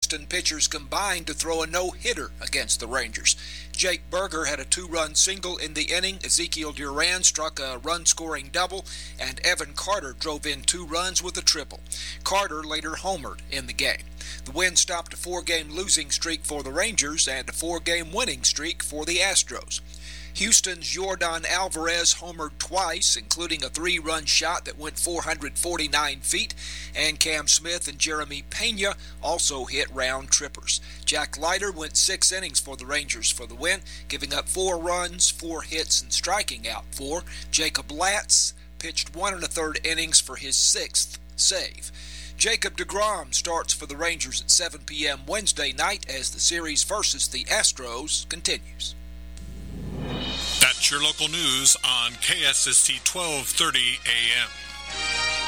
Houston pitchers combined to throw a no-hitter against the Rangers. Jake Burger had a 2-run single in the inning. Ezekiel Duran struck a run-scoring double, and Evan Carter drove in 2 runs with a triple. Carter later homered in the game. The win stopped a 4-game losing streak for the Rangers and a 4-game winning streak for the Astros. Houston's Yordan Alvarez homered twice, including a 3-run shot that went 449 feet, and Cam Smith and Jeremy Pena also hit round trippers. Jack Leiter went 6 innings for the Rangers for the win, giving up 4 runs, 4 hits, and striking out 4. Jacob Latz pitched 1 1/3 innings for his 6th save. Jacob deGrom starts for the Rangers at 7 p.m. Wednesday night as the series versus the Astros continues. That's your local news on KSST 1230 AM.